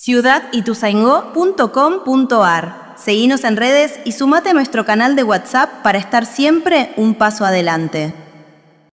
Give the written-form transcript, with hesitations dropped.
ciudadituzaingó.com.ar. Seguinos en redes y sumate a nuestro canal de WhatsApp para estar siempre un paso adelante.